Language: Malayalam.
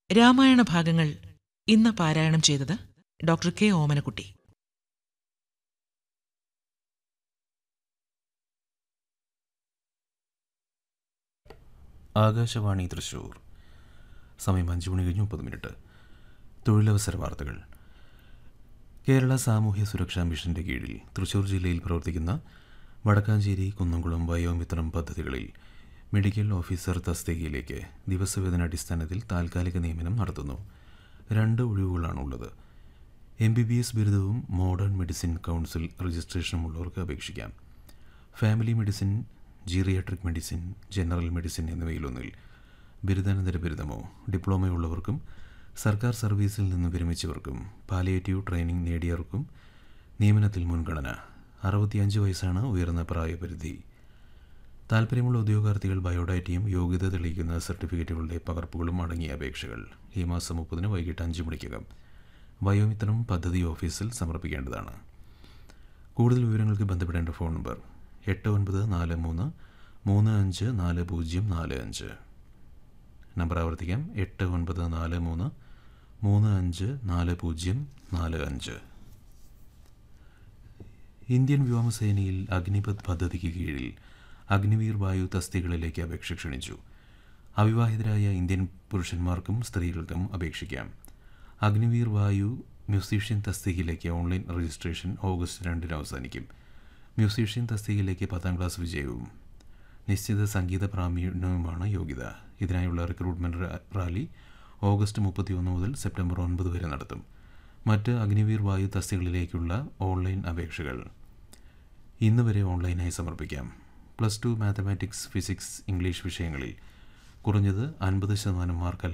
രാമായണ ഭാഗങ്ങൾ ഇന്ന് പാരായണം ചെയ്തത് ഡോക്ടർ കെ ഓമനക്കുട്ടി. ആകാശവാണി തൃശൂർ. സമയം 5:30 തൊഴിലവസര വാർത്തകൾ. കേരള സാമൂഹ്യ സുരക്ഷാ മിഷന്റെ കീഴിൽ തൃശൂർ ജില്ലയിൽ പ്രവർത്തിക്കുന്ന വടക്കാഞ്ചേരി, കുന്നംകുളം വയോമിത്രം പദ്ധതികളിൽ മെഡിക്കൽ ഓഫീസർ തസ്തികയിലേക്ക് ദിവസവേതനാടിസ്ഥാനത്തിൽ താൽക്കാലിക നിയമനം നടത്തുന്നു. 2 ഒഴിവുകളാണുള്ളത്. MBBS ബിരുദവും മോഡേൺ മെഡിസിൻ കൗൺസിൽ രജിസ്ട്രേഷനുമുള്ളവർക്ക് അപേക്ഷിക്കാം. Family medicine, geriatric medicine, general medicine എന്നിവയിലൊന്നിൽ ബിരുദാനന്തര ബിരുദമോ ഡിപ്ലോമയോ ഉള്ളവർക്കും സർക്കാർ സർവീസിൽ നിന്ന് വിരമിച്ചവർക്കും പാലിയേറ്റീവ് ട്രെയിനിംഗ് നേടിയവർക്കും നിയമനത്തിൽ മുൻഗണന. 65 വയസ്സാണ് ഉയർന്ന പ്രായപരിധി. താൽപ്പര്യമുള്ള ഉദ്യോഗാർത്ഥികൾ ബയോഡാറ്റയും യോഗ്യത തെളിയിക്കുന്ന സർട്ടിഫിക്കറ്റുകളുടെ പകർപ്പുകളും അടങ്ങിയ അപേക്ഷകൾ ഈ മാസം 30 വൈകിട്ട് 5 മണിക്കകം വയോമിത്രം പദ്ധതി ഓഫീസിൽ സമർപ്പിക്കേണ്ടതാണ്. കൂടുതൽ വിവരങ്ങൾക്ക് ബന്ധപ്പെടേണ്ട ഫോൺ നമ്പർ 8943354045. നമ്പർ ആവർത്തിക്കാം, 8943354045. ഇന്ത്യൻ വ്യോമസേനയിൽ അഗ്നിപഥ് പദ്ധതിക്ക് കീഴിൽ അഗ്നിവീർ വായു തസ്തികകളിലേക്ക് അപേക്ഷ ക്ഷണിച്ചു. അവിവാഹിതരായ ഇന്ത്യൻ പുരുഷന്മാർക്കും സ്ത്രീകൾക്കും അപേക്ഷിക്കാം. അഗ്നിവീർ വായു മ്യൂസീഷ്യൻ തസ്തികയിലേക്ക് ഓൺലൈൻ രജിസ്ട്രേഷൻ ഓഗസ്റ്റ് 2 അവസാനിക്കും. മ്യൂസീഷ്യൻ തസ്തികയിലേക്ക് 10ാം ക്ലാസ് വിജയവും നിശ്ചിത സംഗീത പ്രാവീണ്യവുമാണ് യോഗ്യത. ഇതിനായുള്ള റിക്രൂട്ട്മെൻറ്റ് റാലി ഓഗസ്റ്റ് 31 മുതൽ സെപ്റ്റംബർ 9 വരെ നടത്തും. മറ്റ് അഗ്നിവീർ വായു തസ്തികകളിലേക്കുള്ള ഓൺലൈൻ അപേക്ഷകൾ ഇന്ന് വരെ ഓൺലൈനായി സമർപ്പിക്കാം. +2 മാത്തമാറ്റിക്സ്, ഫിസിക്സ്, ഇംഗ്ലീഷ് വിഷയങ്ങളിൽ കുറഞ്ഞത് 50% മാർക്ക്